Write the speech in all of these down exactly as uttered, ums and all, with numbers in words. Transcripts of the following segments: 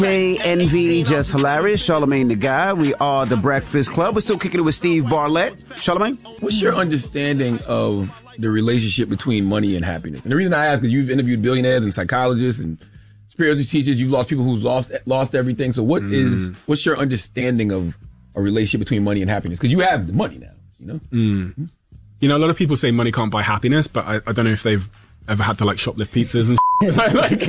May Envy, Just Hilarious, Charlamagne the Guy. We are The Breakfast Club. We're still kicking it with Steve Bartlett. Charlamagne? What's your understanding of the relationship between money and happiness? And the reason I ask is you've interviewed billionaires and psychologists and spiritual teachers. You've lost people who've lost lost everything. So what mm. is what's your understanding of a relationship between money and happiness? Because you have the money now, you know? Mm. You know, a lot of people say money can't buy happiness, but I, I don't know if they've ever had to like shoplift pizzas and like,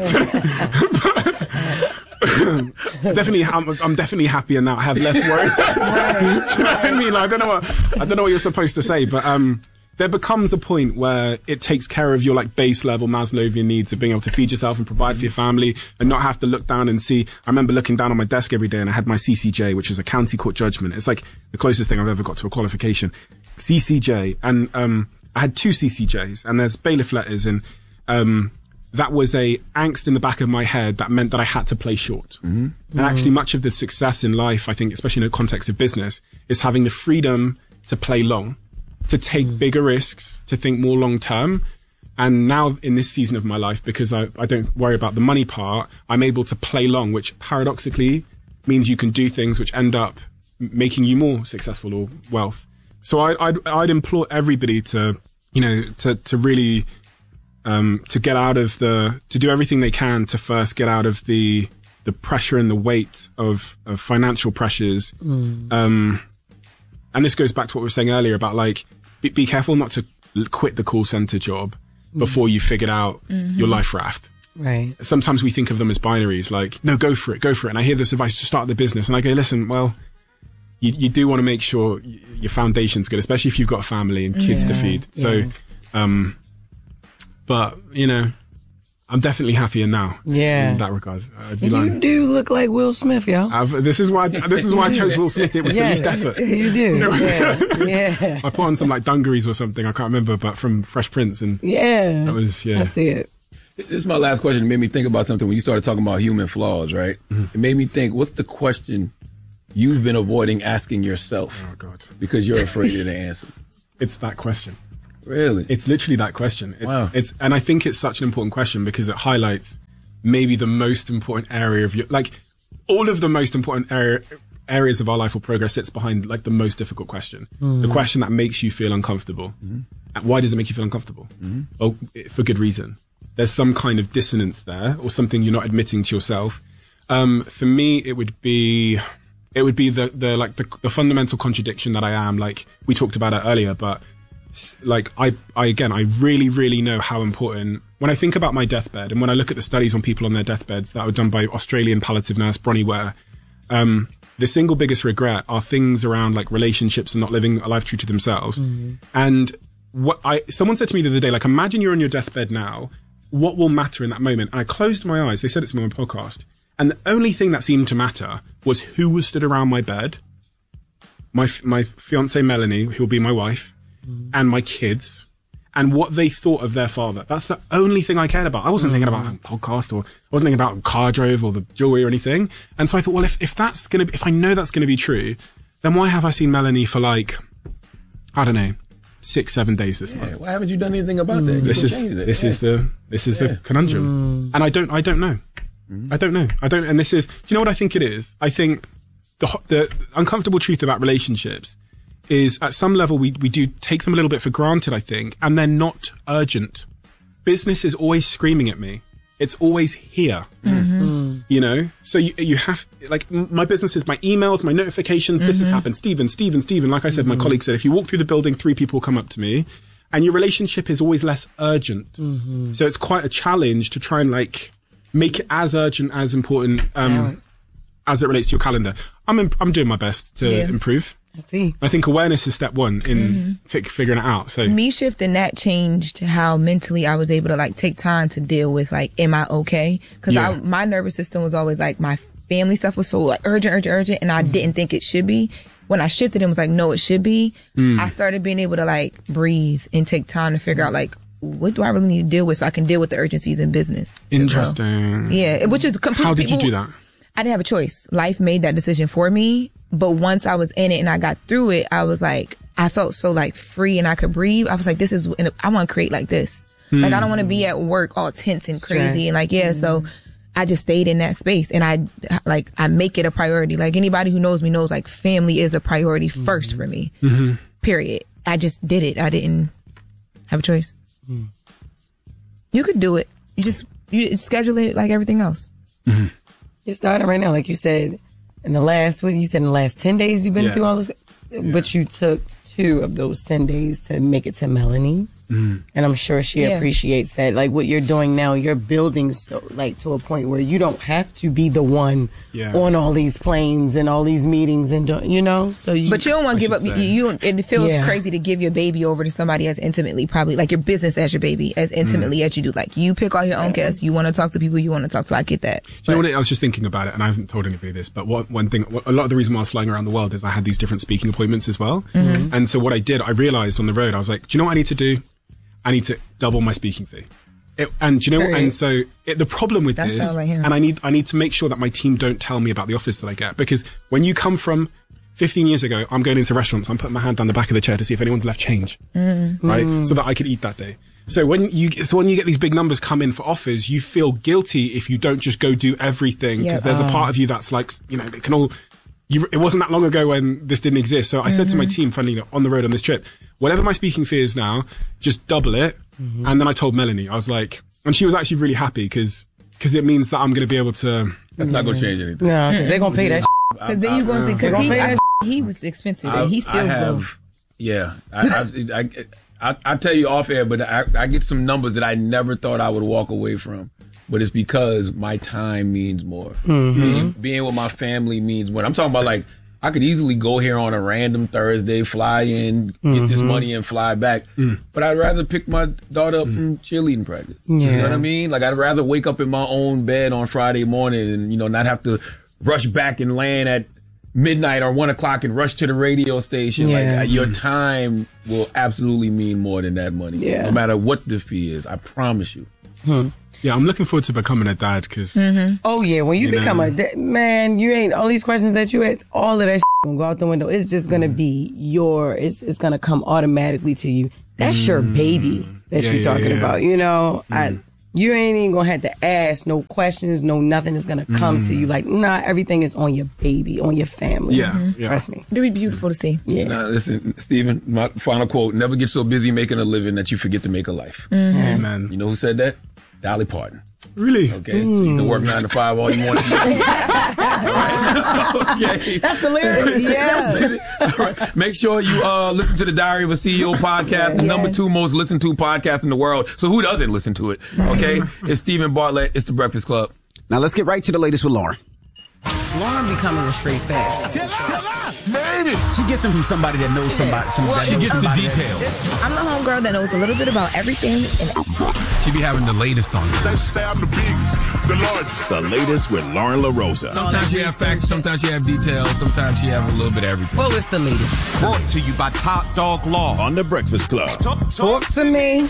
definitely, I'm, I'm definitely happier now. I have less worry. Do you know what I mean? Like, I don't know what I don't know what you're supposed to say, but um, there becomes a point where it takes care of your like base level Maslowian needs of being able to feed yourself and provide for your family, and not have to look down and see. I remember looking down on my desk every day, and I had my C C J, which is a county court judgment. It's like the closest thing I've ever got to a qualification. C C J, and um, I had two C C Js, and there's bailiff letters, and um. that was a angst in the back of my head that meant that I had to play short. Mm-hmm. And actually much of the success in life, I think, especially in the context of business, is having the freedom to play long, to take mm-hmm. bigger risks, to think more long term. And now in this season of my life, because I, I don't worry about the money part, I'm able to play long, which paradoxically means you can do things which end up making you more successful or wealth. So I, I'd, I'd implore everybody to, you know, to, to really... Um, to get out of the, to do everything they can to first get out of the, the pressure and the weight of, of financial pressures. Mm. Um, and this goes back to what we were saying earlier about like, be, be careful not to quit the call center job mm. before you figured out mm-hmm. your life raft. Right. Sometimes we think of them as binaries, like, no, go for it, go for it. And I hear this advice to start the business, and I go, listen, well, you, you do want to make sure your foundation's good, especially if you've got a family and kids yeah. to feed. So, yeah. um, But, you know, I'm definitely happier now. Yeah. In that regard. I'd be you lying. do look like Will Smith, yo. I've, this is why this is why I chose Will Smith. It was yeah, the least effort. You do. Was, yeah. yeah. I put on some like dungarees or something, I can't remember, but from Fresh Prince, and yeah. that was yeah. I see it. This is my last question. It made me think about something when you started talking about human flaws, right? Mm-hmm. It made me think, what's the question you've been avoiding asking yourself? Oh God. Because you're afraid of the answer. It's that question. Really? It's literally that question. It's, wow. It's, and I think it's such an important question because it highlights maybe the most important area of your, like, all of the most important area, areas of our life or progress sits behind, like, the most difficult question. Mm. The question that makes you feel uncomfortable. Mm-hmm. And why does it make you feel uncomfortable? Mm-hmm. Well, for good reason. There's some kind of dissonance there, or something you're not admitting to yourself. Um, for me, it would be, it would be the, the, like, the, the fundamental contradiction that I am. Like, we talked about it earlier, but like I, I again, I really, really know how important, when I think about my deathbed and when I look at the studies on people on their deathbeds that were done by Australian palliative nurse Bronnie Ware, um, the single biggest regret are things around like relationships and not living a life true to themselves. Mm-hmm. And what I, someone said to me the other day, like, imagine you're on your deathbed now, what will matter in that moment? And I closed my eyes. They said it to me on my podcast. And the only thing that seemed to matter was who was stood around my bed, my, my fiance Melanie, who will be my wife, and my kids, and what they thought of their father. That's the only thing I cared about. I wasn't mm. thinking about a podcast, or I wasn't thinking about a car drove or the jewelry or anything. And so I thought, well, if, if that's going to be, if I know that's going to be true, then why have I seen Melanie for like, I don't know, six, seven days this yeah, month? Why haven't you done anything about that? You this is, it. this yeah. is the, this is yeah. the conundrum. Mm. And I don't, I don't know. Mm. I don't know. I don't, and this is, do you know what I think it is? I think the, the uncomfortable truth about relationships is at some level we, we do take them a little bit for granted, I think, and they're not urgent. Business is always screaming at me. It's always here, mm-hmm. you know? So you, you have, like, my business is my emails, my notifications, mm-hmm. this has happened, Stephen, Stephen, Stephen. Like I said, mm-hmm. my colleague said, if you walk through the building, three people come up to me, and your relationship is always less urgent. Mm-hmm. So it's quite a challenge to try and, like, make it as urgent, as important, um, yeah. as it relates to your calendar. I'm, imp- I'm doing my best to yeah. improve. I see. I think awareness is step one in mm-hmm. fi- figuring it out. So me shifting that changed how mentally I was able to like take time to deal with like, am I okay? Because yeah. I my nervous system was always like, my family stuff was so like urgent, urgent, urgent, and I mm-hmm. didn't think it should be. When I shifted and was like, no, it should be. Mm. I started being able to like breathe and take time to figure out like, what do I really need to deal with so I can deal with the urgencies in business. Interesting. Well. Yeah, which is completely. How did you do that? I didn't have a choice. Life made that decision for me. But once I was in it and I got through it, I was like, I felt so like free and I could breathe. I was like, this is, I want to create like this. Hmm. Like, I don't want to be at work all tense and crazy. Stress. And like, yeah, mm. so I just stayed in that space, and I like I make it a priority. Like anybody who knows me knows, like family is a priority mm-hmm. first for me. Mm-hmm. Period. I just did it. I didn't have a choice. Mm. You could do it. You just you schedule it like everything else. Mm-hmm. You're starting right now, like you said. In the last, what you said, in the last ten days, you've been yeah. through all this, yeah. but you took two of those ten days to make it to Melanie. Mm. And I'm sure she yeah. appreciates that. Like what you're doing now, you're building so like to a point where you don't have to be the one yeah. on all these planes and all these meetings and do, you know. So, you, but you don't want to give up. You, you it feels yeah. crazy to give your baby over to somebody as intimately, probably like your business as your baby, as intimately mm. as you do. Like you pick all your own guests. You want to talk to people you want to talk to. I get that. You know what? I was just thinking about it, and I haven't told anybody this, but what, one thing, what, a lot of the reason why I was flying around the world is I had these different speaking appointments as well. Mm-hmm. And so what I did, I realized on the road, I was like, do you know what I need to do? I need to double my speaking fee. It, and do you know, and so it, the problem with That's this, and I need, I need to make sure that my team don't tell me about the offers that I get, because when you come from fifteen years ago, I'm going into restaurants, I'm putting my hand down the back of the chair to see if anyone's left change, mm. right? Mm. So that I could eat that day. So when you, so when you get these big numbers come in for offers, you feel guilty if you don't just go do everything, because yep. there's oh. a part of you that's like, you know, it can all, You, it wasn't that long ago when this didn't exist. So I mm-hmm. said to my team, funny, on the road on this trip, whatever my speaking fee is now, just double it. Mm-hmm. And then I told Melanie, I was like, and she was actually really happy because because it means that I'm going to be able to. That's not going to change anything. No, because they're going to pay that. Because then you're going to see, because he, I, he was expensive I, and he still I have, go. Yeah. I, I, I, I, I tell you off air, but I, I get some numbers that I never thought I would walk away from. But it's because my time means more. Mm-hmm. Being, being with my family means more. I'm talking about like, I could easily go here on a random Thursday, fly in, mm-hmm. get this money and fly back. Mm. But I'd rather pick my daughter up mm. from cheerleading practice. Yeah. You know what I mean? Like I'd rather wake up in my own bed on Friday morning and, you know, not have to rush back and land at midnight or one o'clock and rush to the radio station. Yeah. Like your time will absolutely mean more than that money. Yeah. No matter what the fee is. I promise you. Hmm. Yeah, I'm looking forward to becoming a dad because. Mm-hmm. Oh yeah, when you, you become know. a dad, man, you ain't all these questions that you ask, all of that shit gonna go out the window. It's just gonna mm. be your. It's it's gonna come automatically to you. That's mm. your baby that yeah, you're talking yeah, yeah. about. You know, mm. I you ain't even gonna have to ask no questions, no nothing is gonna come mm. to you. Like nah, everything is on your baby, on your family. Yeah, mm-hmm. yeah. Trust me, it'll be beautiful to see. Yeah. Now listen, Stephen, my final quote: "Never get so busy making a living that you forget to make a life." Mm-hmm. Amen. You know who said that? Dolly Parton. Really? Okay. Mm. So you can work nine to five all you want to do. Okay. That's the lyrics. Yeah. All right. Make sure you uh, listen to the Diary of a C E O podcast, yes. the number two most listened to podcast in the world. So who doesn't listen to it? Okay. It's Stephen Bartlett. It's The Breakfast Club. Now let's get right to the latest with Lauren. Lauren becoming a straight fact. Tell her, tell her. Made it. She gets them from somebody that knows somebody. somebody well, she gets the details. I'm the homegirl that knows a little bit about everything. And she be having the latest on this. Stab the biggest, the largest. The latest with Lauren LaRosa. Sometimes she have facts, sometimes she have details, sometimes she have a little bit of everything. Well, it's the latest. Brought to you by Top Dog Law on The Breakfast Club. Talk, talk, talk to me.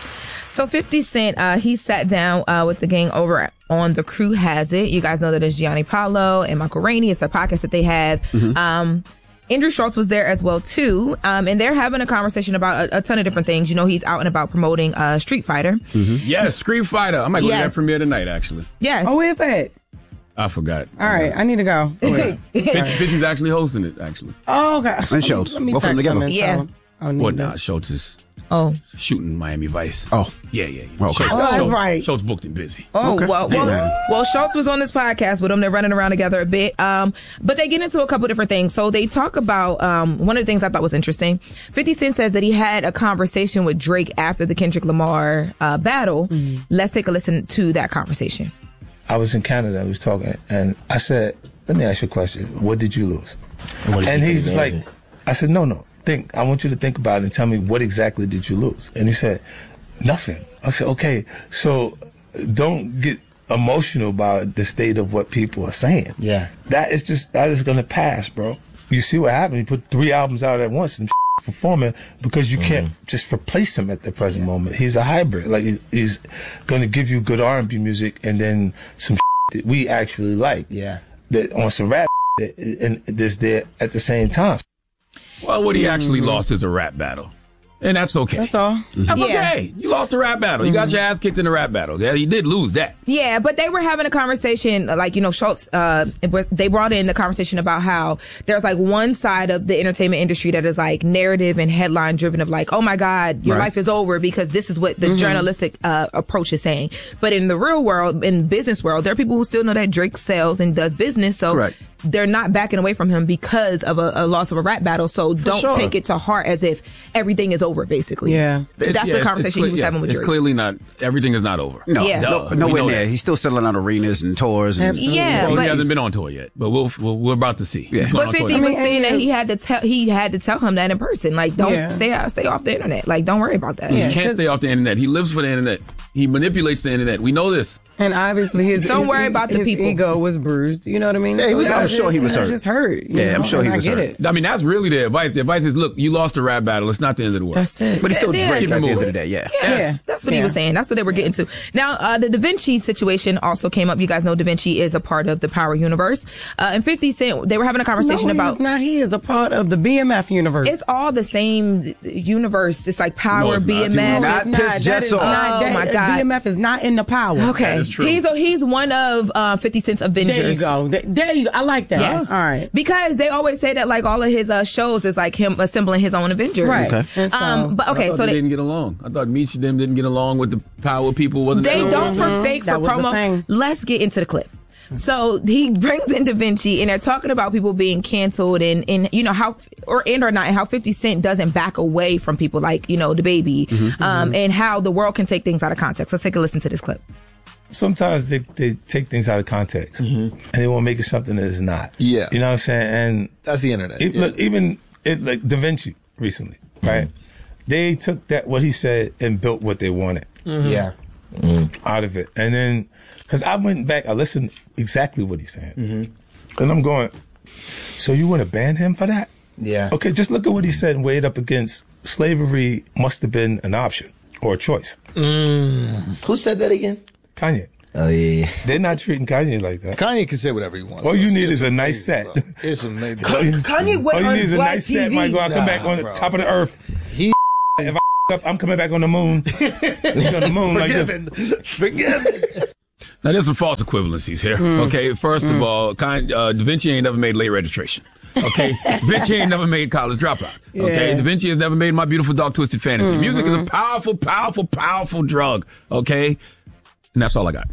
So fifty Cent, uh, he sat down uh, with the gang over on The Crew Has It. You guys know that it's Gianni Paolo and Michael Rainey. It's a podcast that they have. Mm-hmm. Um, Andrew Schultz was there as well, too. Um, and they're having a conversation about a, a ton of different things. You know, he's out and about promoting uh, Street Fighter. Mm-hmm. Yes, Street Fighter. I might go yes. to that premiere tonight, actually. Yes. Oh, where's that? I forgot. All right, I need to go. fifty's actually hosting it, actually. Oh, okay. And Schultz. Both of them together. Yeah. Well, nah, Schultz is... Oh. Shooting Miami Vice. Oh. Yeah, yeah. yeah. Okay. Schultz, oh, that's Schultz, right. Schultz booked and busy. Oh, okay. well, well, yeah. well, Schultz was on this podcast with them. They're running around together a bit. Um, but they get into a couple different things. So they talk about, um, one of the things I thought was interesting. fifty Cent says that he had a conversation with Drake after the Kendrick Lamar, uh, battle. Mm-hmm. Let's take a listen to that conversation. I was in Canada. I was talking and I said, let me ask you a question. What did you lose? And, and he was like, I said, no, no. Think. I want you to think about it and tell me what exactly did you lose? And he said, nothing. I said, okay, so don't get emotional about the state of what people are saying. Yeah. That is just, that is going to pass, bro. You see what happened? You put three albums out at once and performing because you mm-hmm. can't just replace him at the present yeah. moment. He's a hybrid. Like he's going to give you good R and B music and then some that we actually like. Yeah. That on some rap that, and there's there at the same time. Well, what he actually mm-hmm. lost is a rap battle. And that's okay. That's all. That's Yeah. okay. You lost the rap battle. You got your ass kicked in the rap battle. Yeah, you did lose that. Yeah, but they were having a conversation, like, you know, Schultz, uh, it was- they brought in the conversation about how there's like one side of the entertainment industry that is like narrative and headline driven of like, oh my God, your Right. life is over because this is what the Mm-hmm. journalistic uh, approach is saying. But in the real world, in the business world, there are people who still know that Drake sells and does business. So Correct. they're not backing away from him because of a, a loss of a rap battle. So don't sure. take it to heart as if everything is over, basically. Yeah. Th- It's- That's yeah, the it's- conversation it's clear- he was yeah, having with It's Drake. clearly not, everything is not over. No, Yeah. no, We nowhere know near. that. He's still selling out arenas and tours. And Absolutely. Yeah, Well, but he hasn't been on tour yet, but we'll, we'll we're about to see. Yeah. He's going But on tour fifty now. was saying that he had to tell he had to tell him that in person. Like, don't Yeah. stay out, stay off the internet. Like, don't worry about that. Yeah. He can't stay off the internet. He lives for the internet. He manipulates the internet. We know this. And obviously, his Don't his- worry about the his people. ego was bruised. You know what I mean? Yeah, he was- So I'm that's sure he just- was that's hurt. Just hurt. you Yeah, I'm know, sure he and I was get hurt. it. I mean, that's really the advice. The advice is, look, you lost the rap battle. It's not the end of the world. That's it. But he's still Yeah, Drake keep it at the end of moving. the day, yeah. Yeah, Yeah. that's what he Yeah. was saying. That's what they were getting to. Now, uh, the Da Vinci situation also came up. You guys know Da Vinci is a part of the Power universe. Uh, and fifty Cent, they were having a conversation no, about. he's not. He is a part of the B M F universe. It's all the same universe. It's like Power, No, it's not. B M F. You Not It's Piss that Just is Off. not- Oh, that- my God. B M F is not in the power. Okay, That is true. he's he's one of uh, fifty Cent's Avengers. There you go. There, there you go. I like that. Yes. All right. Because they always say that like all of his uh, shows is like him assembling his own Avengers. Right. Okay. And so- Um, but I okay, thought so they they, didn't get along. I thought Meech and them didn't get along with the Power people. Wasn't they that- don't for fake, That for was the promo. thing. Let's get into the clip. So he brings in Da Vinci and they're talking about people being canceled and, and you know, how, or and or not, and how fifty Cent doesn't back away from people like, you know, the baby, Mm-hmm. um, and how the world can take things out of context. Let's take a listen to this clip. Sometimes they, they take things out of context and they want to make it something that is not. Yeah. You know what I'm saying? And That's the internet. it, Yeah. look, even it, like Da Vinci recently, right? They took that, what he said, and built what they wanted Yeah. out of it. And then, because I went back, I listened exactly what he's saying. And I'm going, so you want to ban him for that? Yeah. Okay, just look at what he said and weigh it up against slavery must have been an option or a choice. Who said that again? Kanye. Oh, yeah. They're not treating Kanye like that. Kanye can say whatever he wants. All you It's- need it's is a nice amazing, set. bro. It's amazing. Kanye- Kanye went All you on need is a Black nice T V. set, Michael. I'll come Nah, back on the bro. top of the earth. He If I up, I'm coming back on the moon. on the moon like this. forgiven. Forgiven. Now, there's some false equivalencies here. Okay, first of all, kind, uh, Da Vinci ain't never made late registration. Okay, Da Vinci ain't never made college dropout. Okay, Yeah. Da Vinci has never made My Beautiful Dark Twisted Fantasy. Music is a powerful, powerful, powerful drug. Okay, and that's all I got.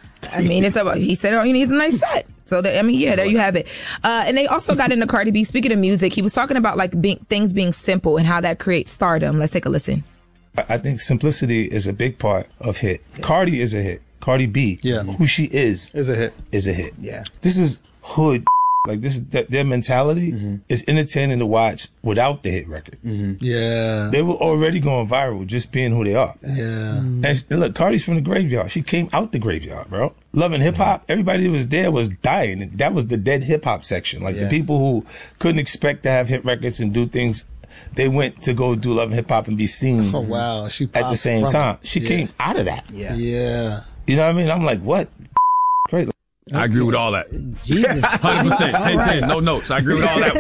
I mean, it's about, he said all he needs is a nice set. So, that, I mean, yeah, there you have it. Uh, and they also got into Cardi B. Speaking of music, he was talking about like being, things being simple and how that creates stardom. Let's take a listen. I think simplicity is a big part of hit. Cardi is a hit. Cardi B, Yeah. who she is, It's a hit. is a hit. Yeah. This is hood. Like this is that their mentality is entertaining to watch without the hit record. Yeah. They were already going viral just being who they are. Yeah. And, she, and look, Cardi's from the graveyard. She came out the graveyard, bro. Loving hip hop. Everybody that was there was dying. That was the dead hip hop section. Like Yeah. the people who couldn't expect to have hit records and do things, they went to go do Love and Hip Hop and be seen Oh, wow. She at the popped same from time. it. She Yeah. came out of that. Yeah. Yeah. You know what I mean? I'm like, what? Great. I agree with all that. Jesus. one hundred percent. ten ten. No notes. I agree with all that.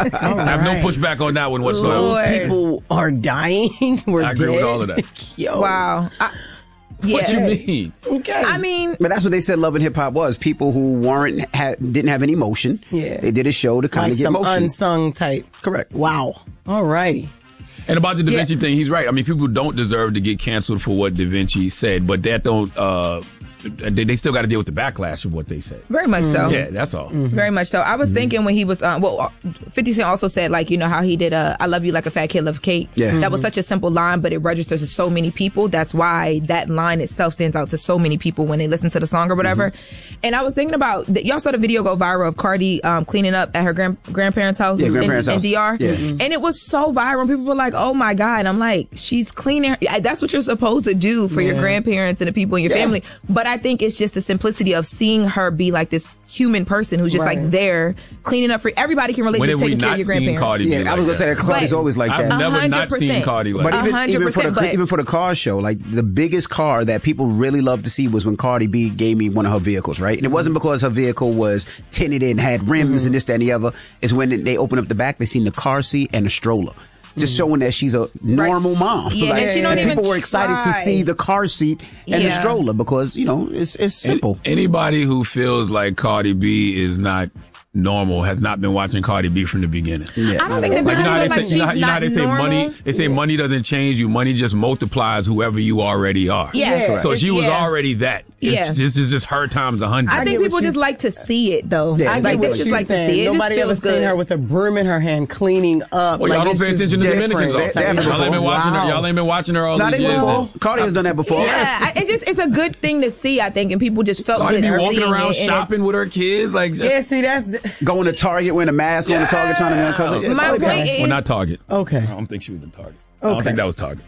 I have no right. pushback on that one whatsoever. Lord. People are dying. We're I agree dead. with all of that. Yo. Wow. I, yeah. What you mean? Okay. I mean, But that's what they said Love and Hip Hop was. People who weren't, ha- didn't have any emotion. Yeah. They did a show to kind like of get some motion. unsung type. Correct. Wow. All righty. And about the Da Yeah. Vinci thing, he's right. I mean, people don't deserve to get canceled for what Da Vinci said, but that don't, uh, they, they still got to deal with the backlash of what they said. very much so. Yeah, that's all. Very much so. I was thinking when he was, uh, well, fifty Cent also said, like, you know, how he did, uh, I love you like a fat kid love cake. Yeah. That was such a simple line, but it registers to so many people. That's why that line itself stands out to so many people when they listen to the song or whatever. And I was thinking about, y'all saw the video go viral of Cardi um, cleaning up at her grand, grandparents' house, Yeah, in, grandparents' in house. D R. Yeah. And it was so viral. People were like, oh my God. And I'm like, she's cleaning. That's what you're supposed to do for your grandparents and the people in your family. But I think it's just the simplicity of seeing her be like this human person who's just Right. like there cleaning up for everybody can relate When to have we taking care not of your seen grandparents. Cardi Yeah, be I like was gonna say that Cardi's But- always like I've that. never A not hundred seen percent. Cardi like But that. even, A hundred even for the percent, but- even for the car show, like the biggest car that people really love to see was when Cardi B gave me one of her vehicles, right? And it wasn't because her vehicle was tinted and had rims and this, that, and the other. It's when they opened up the back, they seen the car seat and the stroller. just showing that she's a normal mom. Yeah, like, and she don't even people were excited to try. see the car seat and the Yeah. stroller because you know it's it's simple. Any- anybody who feels like Cardi B is not normal has not been watching Cardi B from the beginning. Yeah. I don't think this Like, you know how they like say, you know how, she's you know how not they say normal. money, they say money doesn't change you, money just multiplies whoever you already are. Yes. Yeah. So she was Yeah. already that. It's, Yeah. This is just her times a hundred. I think get what people you- just like to see it, though. Yeah, I like get they what just you're like to saying. see it. It Nobody just ever feels seen good. her with a broom in her hand cleaning up. Well, like, y'all don't it's pay just attention to different. Dominicans They- often. they have Y'all ain't been watching her. Wow. Y'all ain't been watching her all Not these even years. before. Cardi has done that before. Yeah, I, it just it's a good thing to see, I think, and people just felt Cardi good be walking seeing around it, and shopping it's- with her kids, like just, Yeah, see, that's the, Going to Target wearing a mask on the Target trying to be uncovered. Yeah, My Cardi B. point is, well, not Target. okay. I don't think she was in Target. I don't Okay. think that was Target.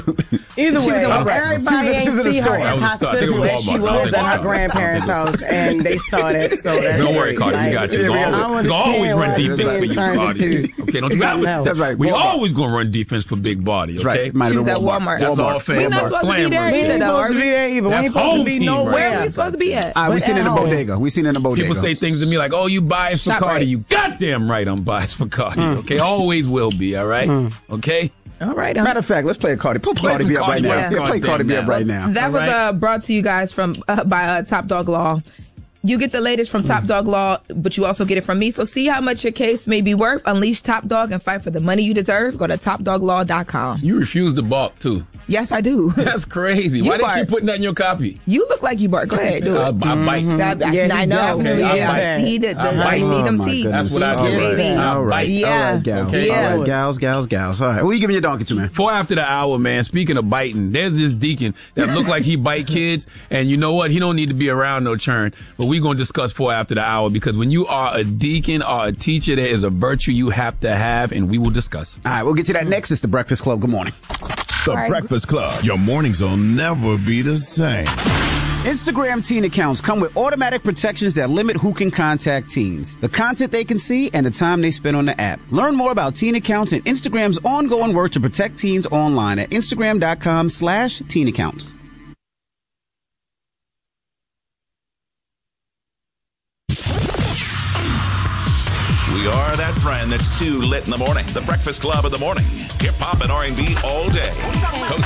Either She way, was in Walmart. everybody She was- ain't she was in the see her store. as That was the store. I think it hospitable was as she Walmart. I don't was think at it her was grandparents' house, and they saw that. So that's Don't worry, great. Cardi. We Like, got you. Yeah, We we got always, you. we always I run understand defense why for it's you, turned Cardi. into Okay, don't you something got else. That's right. We Walmart. always gonna run defense for Big Body. That's Okay, right. Might have She was been at Walmart. That's Walmart. all fair. We not supposed to be there Glamour. We either, ain't though. supposed Are to be we? there either. We That's ain't supposed home to be team right nowhere. Where are we supposed to be at? Ah, we We're seen at in the home. bodega. We seen in the bodega. People say things to me like, "Oh, you biased for Shop Cardi." right. You goddamn right, I'm biased for Cardi. Okay, always will be. All right. Okay. All right. um, Matter of fact, let's play a Cardi. Put Play Cardi some B up right Cardi now. B. Yeah, play Goddamn Cardi B up now. right now. That was All right. uh, brought to you guys from uh, by uh, Top Dog Law. You get the latest from Top Dog Law, but you also get it from me. So see how much your case may be worth. Unleash Top Dog and fight for the money you deserve. Go to top dog law dot com. You refuse to balk too. Yes, I do. That's crazy. You Why did you bark. keep putting that in your copy? You look like you bark. Go ahead, do it. I, I bite. That, I, Yeah, I he know. definitely Yeah, is. I see the, the I I bite. see them Oh, my teeth. goodness. That's what I do. All right. Baby. All right. Yeah. All right, gals. Okay. Yeah. All right, gals, gals, gals. All right. Who you giving your donkey to, man? Four after the hour, man. Speaking of biting, there's this deacon that look like he bite kids, and you know what? He don't need to be around no churn. But we're gonna discuss four after the hour because when you are a deacon or a teacher, there is a virtue you have to have, and we will discuss. All right, we'll get to that next. It's the Breakfast Club. Good morning. The Breakfast Club. Your mornings will never be the same. Instagram teen accounts come with automatic protections that limit who can contact teens, the content they can see, and the time they spend on the app. Learn more about teen accounts and Instagram's ongoing work to protect teens online at instagram.com slash teen accounts. We are that friend that's too lit in the morning. The Breakfast Club in the morning. Hip hop and R and B all day. Coast